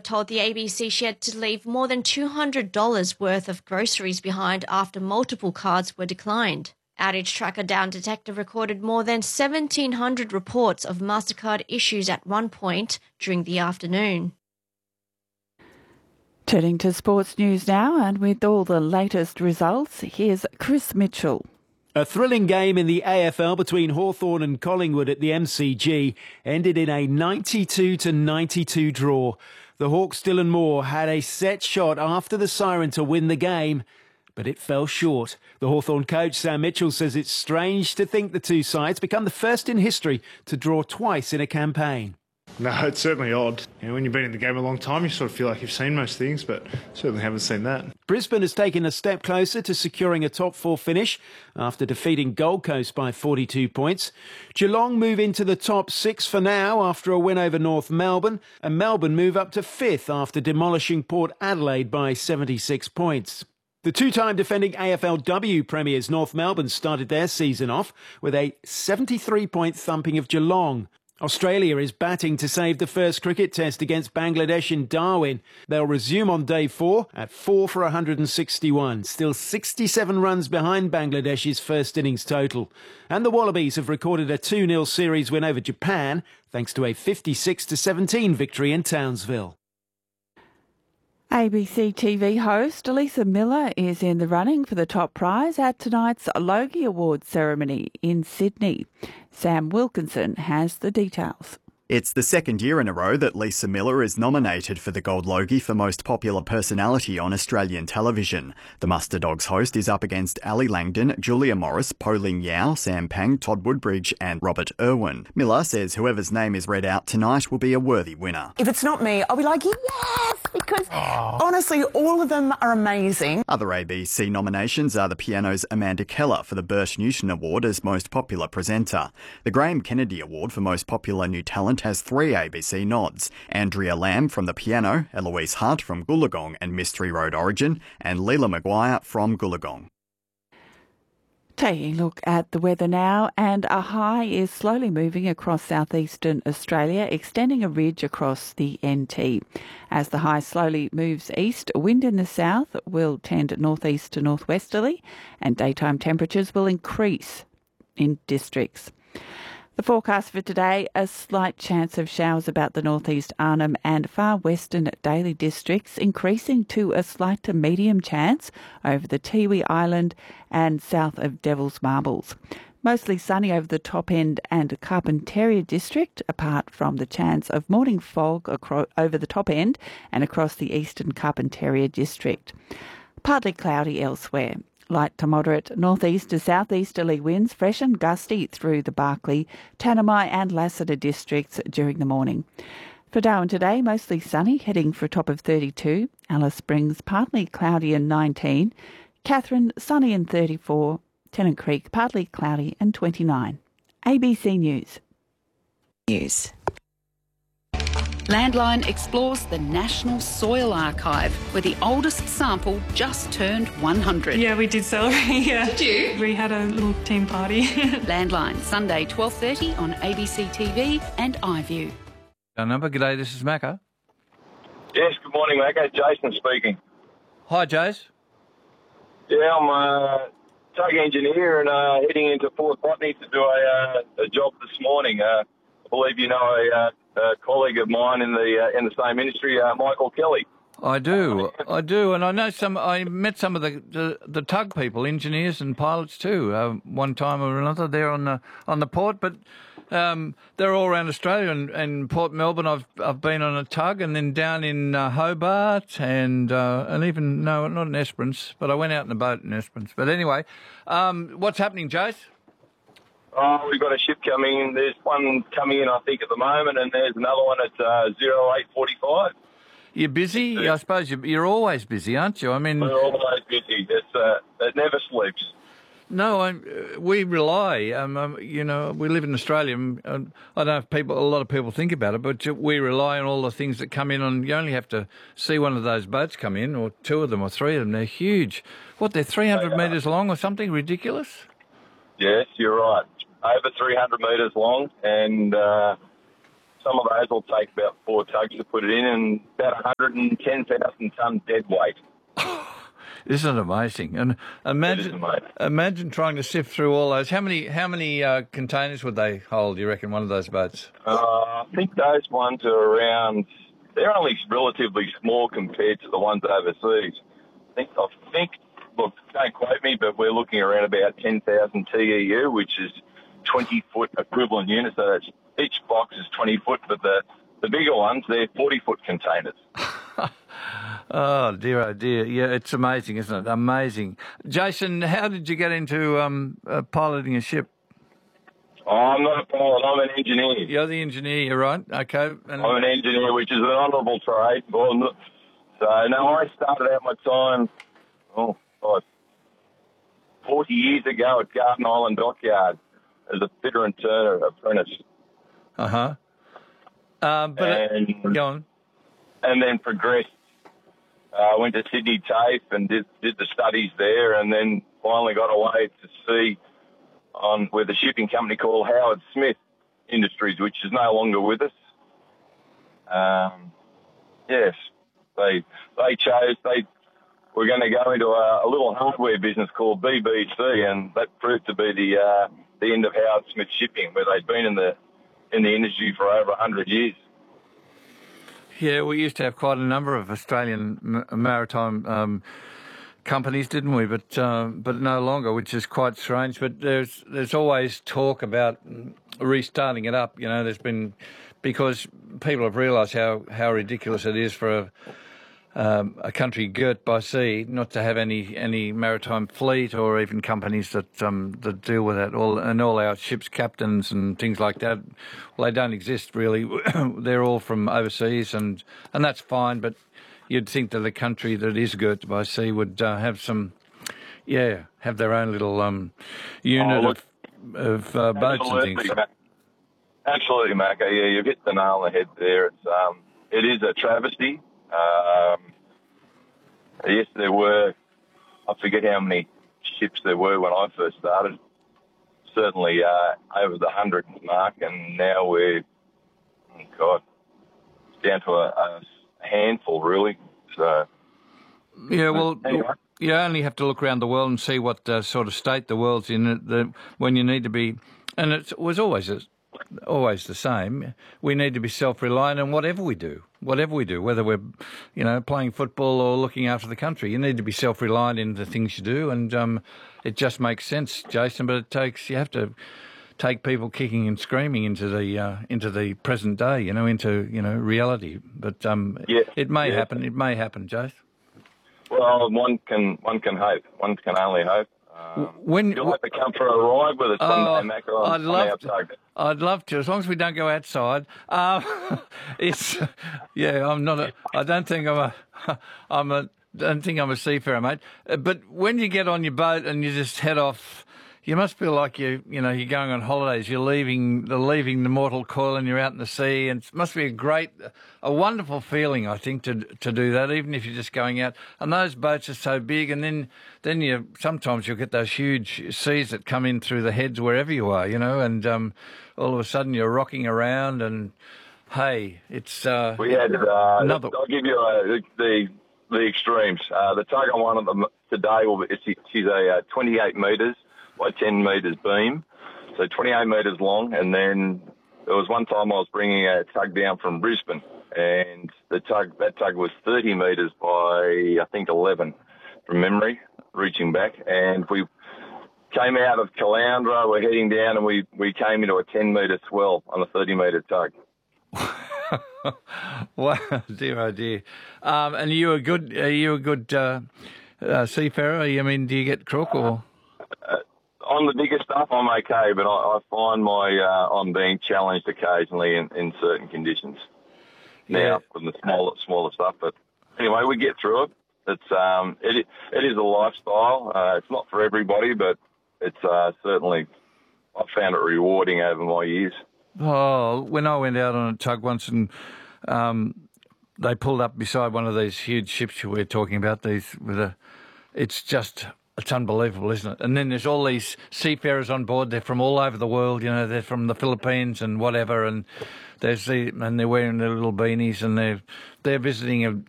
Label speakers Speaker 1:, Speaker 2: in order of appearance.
Speaker 1: told the ABC she had to leave more than $200 worth of groceries behind after multiple cards were declined. Outage Tracker Down Detector recorded more than 1,700 reports of MasterCard issues at one point during the afternoon.
Speaker 2: Turning to sports news now, and with all the latest results, here's Chris Mitchell.
Speaker 3: A thrilling game in the AFL between Hawthorn and Collingwood at the MCG ended in a 92-92 draw. The Hawks' Dylan Moore had a set shot after the siren to win the game, but it fell short. The Hawthorn coach, Sam Mitchell, says it's strange to think the two sides become the first in history to draw twice in a campaign.
Speaker 4: No, it's certainly odd. When you've been in the game a long time, you sort of feel like you've seen most things, but certainly haven't seen that.
Speaker 3: Brisbane has taken a step closer to securing a top four finish after defeating Gold Coast by 42 points. Geelong move into the top six for now after a win over North Melbourne, and Melbourne move up to fifth after demolishing Port Adelaide by 76 points. The two-time defending AFLW premiers North Melbourne started their season off with a 73-point thumping of Geelong. Australia is batting to save the first cricket test against Bangladesh in Darwin. They'll resume on day 4 at 4 for 161, still 67 runs behind Bangladesh's first innings total. And the Wallabies have recorded a 2-0 series win over Japan thanks to a 56-17 victory in Townsville.
Speaker 2: ABC TV host Elisa Miller is in the running for the top prize at tonight's Logie Awards ceremony in Sydney. Sam Wilkinson has the details.
Speaker 5: It's the second year in a row that Lisa Miller is nominated for the Gold Logie for Most Popular Personality on Australian television. The Muster Dogs host is up against Ali Langdon, Julia Morris, Pauline Yao, Sam Pang, Todd Woodbridge and Robert Irwin. Miller says whoever's name is read out tonight will be a worthy winner.
Speaker 6: If it's not me, I'll be like, yes, because honestly, all of them are amazing.
Speaker 5: Other ABC nominations are the piano's Amanda Keller for the Bert Newton Award as Most Popular Presenter. The Graham Kennedy Award for Most Popular New Talent has 3 ABC nods: Andrea Lamb from the piano, Eloise Hart from Goolagong and Mystery Road Origin, and Leela Maguire from Goolagong.
Speaker 2: Taking a look at the weather now, and a high is slowly moving across southeastern Australia, extending a ridge across the NT. As the high slowly moves east, wind in the south will tend northeast to northwesterly, and daytime temperatures will increase in districts. The forecast for today, a slight chance of showers about the northeast Arnhem and far western Daly districts, increasing to a slight to medium chance over the Tiwi Island and south of Devil's Marbles. Mostly sunny over the top end and Carpentaria district, apart from the chance of morning fog over the top end and across the eastern Carpentaria district. Partly cloudy elsewhere. Light to moderate northeast to southeasterly winds, fresh and gusty through the Barkly, Tanami and Lassiter districts during the morning. For Darwin today, mostly sunny, heading for a top of 32. Alice Springs, partly cloudy and 19. Katherine, sunny and 34. Tennant Creek, partly cloudy and 29. ABC News.
Speaker 7: Landline explores the National Soil Archive, where the oldest sample just turned 100.
Speaker 8: Yeah, we did celebrate, yeah.
Speaker 7: Did you?
Speaker 8: We had a little team party.
Speaker 7: Landline, Sunday 12:30 on ABC TV and iView.
Speaker 9: Our number, g'day, this is Macca.
Speaker 10: Yes, good morning, Macca. Jason speaking.
Speaker 9: Hi, Jace.
Speaker 10: Yeah, I'm a tug engineer and heading into Port Botany to do a job this morning. I believe you know a colleague of mine in the same industry, Michael Kelly.
Speaker 9: I do, and I know I met some of the tug people, engineers and pilots too, one time or another there on the port. But they're all around Australia, and Port Melbourne. I've been on a tug, and then down in Hobart, and even no, not in Esperance, but I went out in a boat in Esperance. But anyway, what's happening, Jace?
Speaker 10: Oh, we've got a ship coming in. There's one coming in, I think, at the moment, and there's another one at 08:45.
Speaker 9: You're busy? Yeah. I suppose you're always busy, aren't you? I mean,
Speaker 10: we're always busy. It never sleeps.
Speaker 9: No, we rely. We live in Australia. I don't know if a lot of people think about it, but we rely on all the things that come in. And you only have to see one of those boats come in, or 2 of them, or 3 of them. They're huge. They're 300 metres long, or something ridiculous?
Speaker 10: Yes, you're right. Over 300 metres long, and some of those will take about 4 tugs to put it in, and about 110,000 tonne dead weight.
Speaker 9: Isn't it amazing? And imagine trying to sift through all those. How many containers would they hold, do you reckon, one of those boats?
Speaker 10: I think those ones are around, they're only relatively small compared to the ones overseas. I think, look, don't quote me, but we're looking around about 10,000 TEU, which is 20-foot equivalent units. So that's, each box is 20 foot, but the bigger ones, they're 40-foot containers.
Speaker 9: Oh, dear. Yeah, it's amazing, isn't it? Amazing. Jason, how did you get into piloting a ship?
Speaker 10: Oh, I'm not a pilot. I'm an engineer.
Speaker 9: You're the engineer, you're right. Okay.
Speaker 10: I'm an engineer, which is an honourable trade. So, no, I started out my time, 40 years ago at Garden Island Dockyard as a fitter and turner apprentice.
Speaker 9: Uh-huh. Go on. And
Speaker 10: then progressed. Went to Sydney TAFE and did the studies there, and then finally got away to sea with a shipping company called Howard Smith Industries, which is no longer with us. Yes, they were going to go into a little hardware business called BBC, and that proved to be the end of Howard Smith Shipping, where they'd been in the industry for over 100 years.
Speaker 9: Yeah, we used to have quite a number of Australian maritime companies, didn't we? But no longer, which is quite strange. But there's always talk about restarting it up. You know, there's been, because people have realised how ridiculous it is for a country girt by sea not to have any maritime fleet or even companies that deal with that. All our ships' captains and things like that, well, they don't exist really. They're all from overseas, and that's fine. But you'd think that a country that is girt by sea would have their own little unit of boats and things.
Speaker 10: Absolutely, Marco. Yeah, you've hit the nail on the head there. It is a travesty. Yes, there were, I forget how many ships there were when I first started, certainly over the 100 mark, and now we're, down to a handful, really. So,
Speaker 9: yeah, well, anyway. You only have to look around the world and see what sort of state the world's in when you need to be, and it was always the same. We need to be self-reliant in whatever we do, whether we're, playing football or looking after the country. You need to be self-reliant in the things you do, and it just makes sense, Jason. But you have to take people kicking and screaming into the present day, into reality. But it may happen. It may happen, Jason.
Speaker 10: Well, one can hope. One can only hope. You'll have to come for a ride with us someday, Mac.
Speaker 9: I'd love to, as long as we don't go outside. I don't think I'm a seafarer, mate. But when you get on your boat and you just head off, you must feel like you're going on holidays. You're leaving the mortal coil and you're out in the sea, and it must be a wonderful feeling, I think, to do that, even if you're just going out. And those boats are so big, and then sometimes you'll get those huge seas that come in through the heads wherever you are, and all of a sudden you're rocking around, and hey, it's
Speaker 10: we had another. I'll give you the extremes. The tug on one of them today she's a 28 metres by 10 metres beam, so 28 metres long. And then there was one time I was bringing a tug down from Brisbane, and that tug was 30 metres by, I think, 11 from memory, reaching back. And we came out of Caloundra, we're heading down, and we came into a 10-metre swell on a 30-metre tug.
Speaker 9: Wow, dear, oh dear. And are you a good seafarer? I mean, do you get crook or?
Speaker 10: On the bigger stuff, I'm okay, but I find I'm being challenged occasionally in certain conditions. Now, with the smaller stuff, but anyway, we get through it. It is a lifestyle. It's not for everybody, but it's certainly, I've found it rewarding over my years.
Speaker 9: Oh, when I went out on a tug once and they pulled up beside one of these huge ships we're talking about, it's just It's unbelievable, isn't it? And then there's all these seafarers on board. They're from all over the world. You know, they're from the Philippines and whatever. And they're wearing their little beanies, and they're visiting